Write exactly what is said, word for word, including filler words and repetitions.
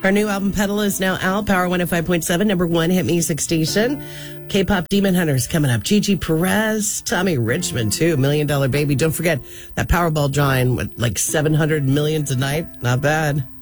Our new album, Pedal, is now out. Power one oh five point seven, number one hit music station. K-pop Demon Hunters coming up. Gigi Perez, Tommy Richmond, too. Million Dollar Baby. Don't forget that Powerball drawing with like seven hundred million tonight. Not bad.